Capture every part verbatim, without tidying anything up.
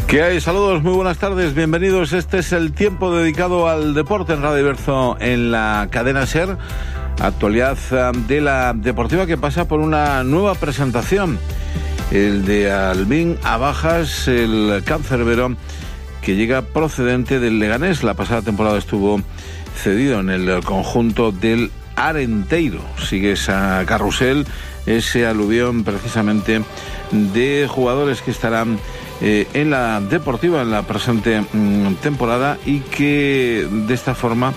¿Qué hay? Saludos, muy buenas tardes, bienvenidos. Este es el tiempo dedicado al deporte en Radio Iberzo en la cadena SER. Actualidad de la deportiva que pasa por una nueva presentación. El de Albín Abajas, el cancerbero que llega procedente del Leganés. La pasada temporada estuvo cedido en el conjunto del Arenteiro. Sigue esa carrusel, ese aluvión precisamente de jugadores que estarán eh, en la deportiva en la presente mm, temporada y que de esta forma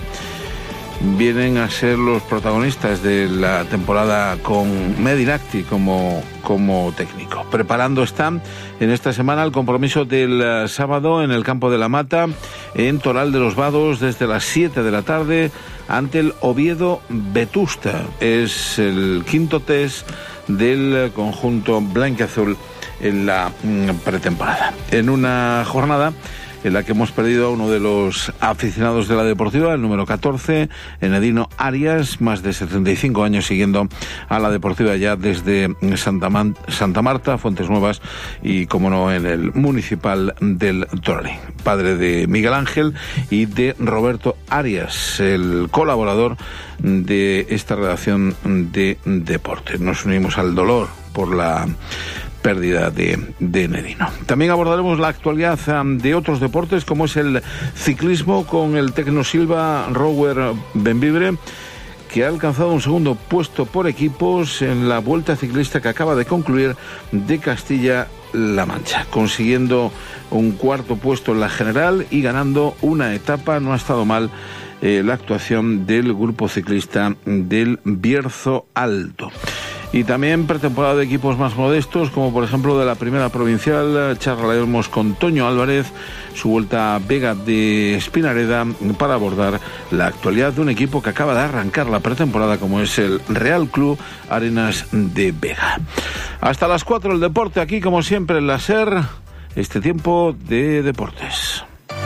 vienen a ser los protagonistas de la temporada con Medinacti como, como técnico. Preparando están en esta semana el compromiso del sábado en el campo de la Mata, en Toral de los Vados, desde las siete de la tarde, ante el Oviedo Vetusta. Es el quinto test del conjunto blanquiazul en la pretemporada. En una jornada en la que hemos perdido a uno de los aficionados de la deportiva, el número catorce, Enedino Arias, más de setenta y cinco años siguiendo a la deportiva ya desde Santa, Man- Santa Marta, Fuentes Nuevas y, como no, en el municipal del Toralín. Padre de Miguel Ángel y de Roberto Arias, el colaborador de esta redacción de deporte. Nos unimos al dolor por la pérdida de, de Enedino. También abordaremos la actualidad um, de otros deportes, como es el ciclismo, con el Tecnosilva Rower Benvibre, que ha alcanzado un segundo puesto por equipos en la Vuelta Ciclista que acaba de concluir de Castilla-La Mancha, consiguiendo un cuarto puesto en la general y ganando una etapa. No ha estado mal eh, la actuación del grupo ciclista del Bierzo Alto. Y también pretemporada de equipos más modestos, como por ejemplo de la primera provincial. Charlaremos con Toño Álvarez, su vuelta a Vega de Espinareda, para abordar la actualidad de un equipo que acaba de arrancar la pretemporada, como es el Real Club Arenas de Vega. Hasta las cuatro el deporte, aquí como siempre en la SER, este tiempo de deportes.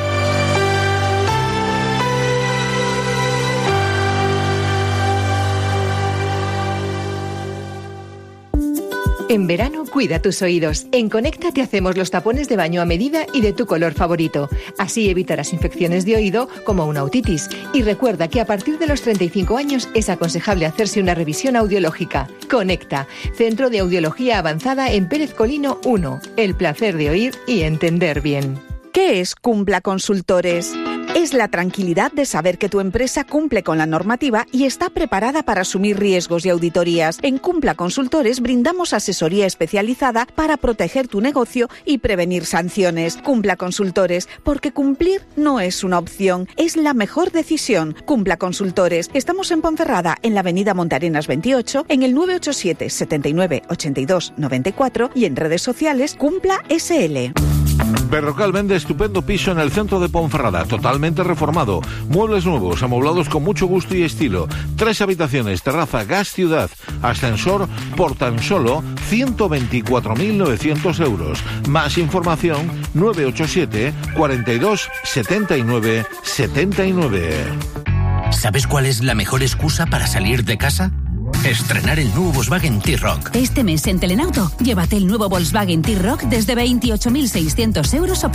En verano, cuida tus oídos. En Conecta te hacemos los tapones de baño a medida y de tu color favorito. Así evitarás infecciones de oído como una otitis. Y recuerda que a partir de los treinta y cinco años es aconsejable hacerse una revisión audiológica. Conecta, Centro de Audiología Avanzada en Pérez Colino uno. El placer de oír y entender bien. ¿Qué es Cumpla Consultores? Es la tranquilidad de saber que tu empresa cumple con la normativa y está preparada para asumir riesgos y auditorías. En Cumpla Consultores brindamos asesoría especializada para proteger tu negocio y prevenir sanciones. Cumpla Consultores, porque cumplir no es una opción, es la mejor decisión. Cumpla Consultores. Estamos en Ponferrada, en la avenida Montarenas veintiocho, en el nueve ocho siete, setenta y nueve, ochenta y dos, noventa y cuatro y en redes sociales Cumpla S L. Berrocal vende estupendo piso en el centro de Ponferrada, totalmente reformado, muebles nuevos, amoblados con mucho gusto y estilo, tres habitaciones, terraza, gas ciudad, ascensor por tan solo ciento veinticuatro mil novecientos euros. Más información nueve ocho siete, cuarenta y dos, setenta y nueve, setenta y nueve. ¿Sabes cuál es la mejor excusa para salir de casa? Estrenar el nuevo Volkswagen T-Roc. Este mes en Telenauto, llévate el nuevo Volkswagen T-Roc desde veintiocho mil seiscientos euros